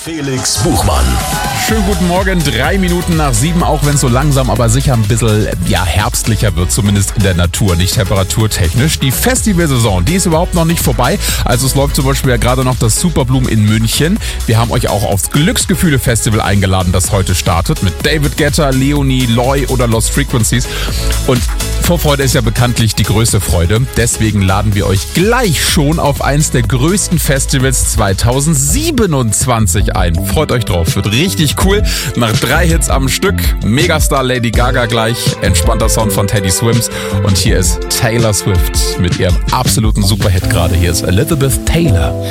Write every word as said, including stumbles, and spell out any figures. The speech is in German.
Felix Buchmann. Schönen guten Morgen, drei Minuten nach sieben, auch wenn es so langsam, aber sicher ein bisschen ja, herbstlicher wird, zumindest in der Natur, nicht temperaturtechnisch. Die Festivalsaison, die ist überhaupt noch nicht vorbei. Also es läuft zum Beispiel ja gerade noch das Superblumen in München. Wir haben euch auch aufs Glücksgefühle-Festival eingeladen, das heute startet, mit David Guetta, Leonie, Loy oder Lost Frequencies. Und Vorfreude ist ja bekanntlich die größte Freude. Deswegen laden wir euch gleich schon auf eins der größten Festivals zweitausendsiebenundzwanzig ein. Freut euch drauf, wird richtig cool. Nach drei Hits am Stück, Megastar Lady Gaga gleich, entspannter Sound von Teddy Swims. Und hier ist Taylor Swift mit ihrem absoluten Superhit gerade. Hier ist Elizabeth Taylor.